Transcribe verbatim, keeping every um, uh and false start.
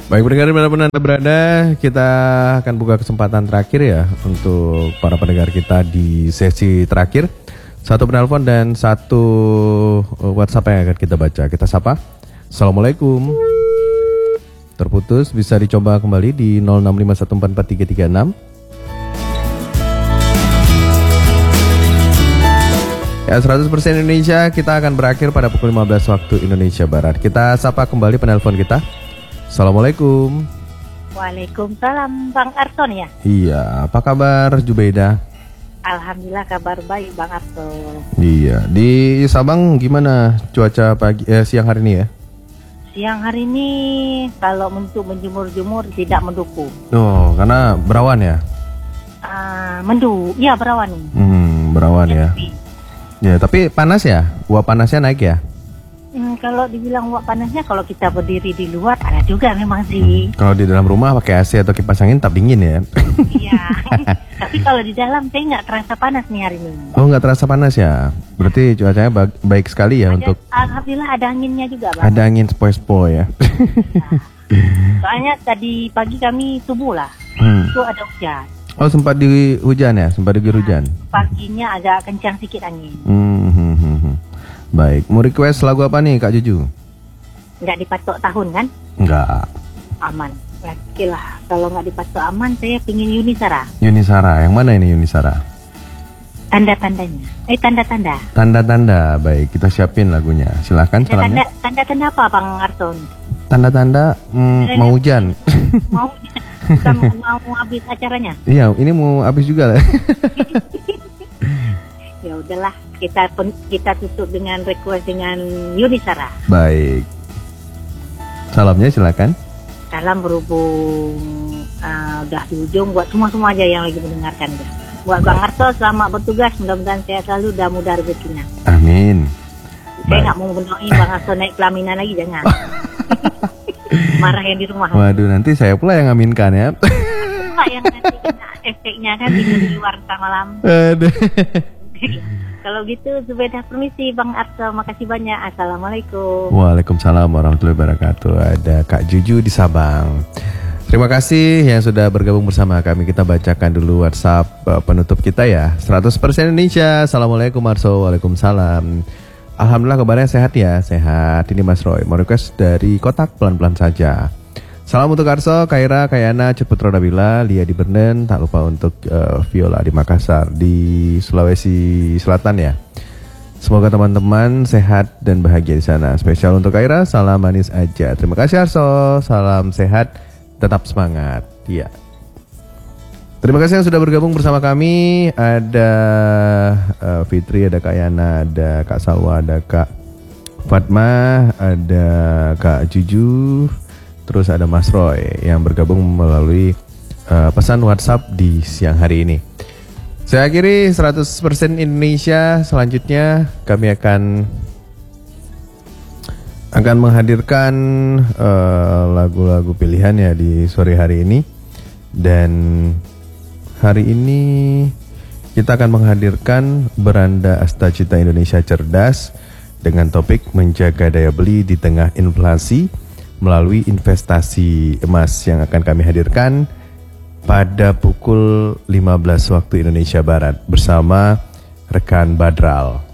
Baik pendengar dimanapun Anda berada, kita akan buka kesempatan terakhir ya untuk para pendengar kita di sesi terakhir. Satu penelpon dan satu WhatsApp yang akan kita baca. Kita sapa. Assalamualaikum. Terputus, bisa dicoba kembali di nol enam lima satu empat empat tiga tiga enam. Ya, seratus persen Indonesia, kita akan berakhir pada pukul lima belas waktu Indonesia Barat. Kita sapa kembali penelpon kita. Assalamualaikum. Waalaikumsalam, Bang Arson ya? Iya, apa kabar Jubaida? Alhamdulillah kabar baik Bang Arson. Iya, di Sabang gimana cuaca pagi eh, siang hari ini ya? Siang hari ini kalau untuk menjemur-jemur tidak mendukung. Oh, karena berawan ya? Uh, mendu, ya berawan. Hmm, berawan ya. Tapi, ya, tapi panas ya? Uap panasnya naik ya? Hmm, kalau dibilang uap panasnya, kalau kita berdiri di luar ada juga memang sih. Hmm, kalau di dalam rumah pakai A C atau kipas angin tetap dingin ya. Iya. Tapi kalau di dalam saya nggak terasa panas nih hari ini. Oh, nggak terasa panas ya? Berarti cuacanya ba- baik sekali ya ada, untuk. Alhamdulillah ada anginnya juga, Bang. Ada angin sepoi-sepoi ya. Ya. Soalnya tadi pagi kami subuh lah, hmm. itu ada hujan. Oh, sempat di hujan ya? Sempat diguyur hujan. Paginya agak kencang sedikit angin. Hmm, hmm, hmm, hmm. Baik, mau request lagu apa nih Kak Juju? Nggak dipatok tahun kan? Nggak. Aman. Oke lah, kalau nggak dipatok aman, saya pingin Yunisara. Yunisara, yang mana ini Yunisara? Tanda-tandanya. Eh, tanda-tanda. Tanda-tanda, baik, kita siapin lagunya. Silahkan salamnya. Tanda-tanda apa Bang Arson? Tanda-tanda mm, mau hujan. Mau bukan mau habis acaranya? Iya, ini mau habis juga lah. Ya udahlah, kita kita tutup dengan request dengan Yunisara. Baik. Salamnya silakan. Salam berhubung uh, udah di ujung buat semua-semua aja yang lagi mendengarkan ya. Buat Bang Arso selamat bertugas, mudah-mudahan sehat selalu dan mudah rezekinya. Amin. Saya nggak mau mendoain Bang Arso naik pelaminan lagi, jangan. Marah yang di rumah. Waduh, nanti saya pula yang aminkan ya. Pak yang nanti kena efeknya kan tidur di luar tengah malam. Aduh. Kalau gitu Zubaidah permisi Bang Arso, makasih banyak. Assalamualaikum. Waalaikumsalam warahmatullahi wabarakatuh. Ada Kak Juju di Sabang. Terima kasih yang sudah bergabung bersama kami. Kita bacakan dulu WhatsApp penutup kita ya. seratus persen Indonesia. Assalamualaikum Arso. Waalaikumsalam. Alhamdulillah kabarnya sehat ya. Sehat. Ini Mas Roy. Mau request dari kotak pelan-pelan saja. Salam untuk Arso, Kaira, Kayana, Ceputro Nabila, Lia di Bernen, tak lupa untuk uh, Viola di Makassar, di Sulawesi Selatan ya. Semoga teman-teman sehat dan bahagia di sana. Spesial untuk Kaira, salam manis aja. Terima kasih Arso, salam sehat, tetap semangat. Iya. Terima kasih yang sudah bergabung bersama kami. Ada uh, Fitri, ada Kayana, ada Kak Salwa, ada Kak Fatma, ada Kak Juju. Terus ada Mas Roy yang bergabung melalui uh, pesan WhatsApp di siang hari ini. Saya akhiri seratus persen Indonesia. Selanjutnya kami akan akan menghadirkan uh, lagu-lagu pilihan ya di sore hari ini. Dan hari ini kita akan menghadirkan Beranda Astagita Indonesia Cerdas dengan topik menjaga daya beli di tengah inflasi melalui investasi emas yang akan kami hadirkan pada pukul lima belas waktu Indonesia Barat bersama rekan Badral.